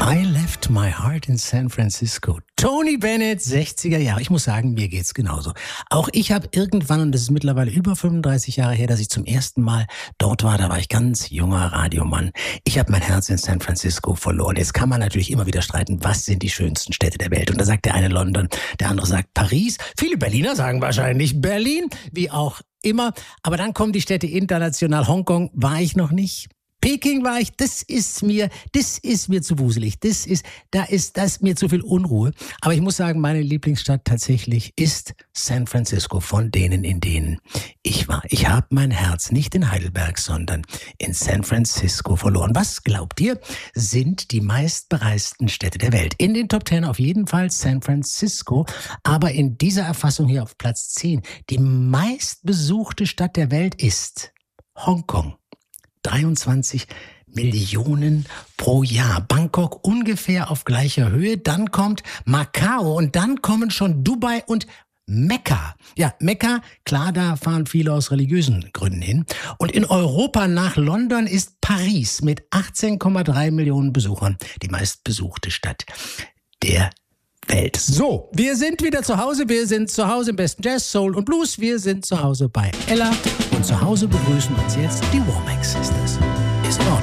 I left my heart in San Francisco. Tony Bennett, 60er Jahre. Ich muss sagen, mir geht's genauso. Auch ich habe irgendwann, und das ist mittlerweile über 35 Jahre her, dass ich zum ersten Mal dort war, da war ich ganz junger Radiomann. Ich habe mein Herz in San Francisco verloren. Jetzt kann man natürlich immer wieder streiten, was sind die schönsten Städte der Welt? Und da sagt der eine London, der andere sagt Paris. Viele Berliner sagen wahrscheinlich Berlin, wie auch immer. Aber dann kommen die Städte international. Hongkong war ich noch nicht. Peking war ich, das ist mir zu wuselig. Da ist mir zu viel Unruhe. Aber ich muss sagen, meine Lieblingsstadt tatsächlich ist San Francisco, von denen, in denen ich war. Ich habe mein Herz nicht in Heidelberg, sondern in San Francisco verloren. Was glaubt ihr, sind die meistbereisten Städte der Welt? In den Top 10 auf jeden Fall San Francisco, aber in dieser Erfassung hier auf Platz 10. Die meistbesuchte Stadt der Welt ist Hongkong. 23 Millionen pro Jahr. Bangkok ungefähr auf gleicher Höhe. Dann kommt Macau und dann kommen schon Dubai und Mekka. Ja, Mekka, klar, da fahren viele aus religiösen Gründen hin. Und in Europa nach London ist Paris mit 18,3 Millionen Besuchern die meistbesuchte Stadt der Welt. So, wir sind wieder zu Hause. Wir sind zu Hause im besten Jazz, Soul und Blues. Wir sind zu Hause bei Ella. Und zu Hause begrüßen uns jetzt die Womack Sisters. Ist in Ordnung.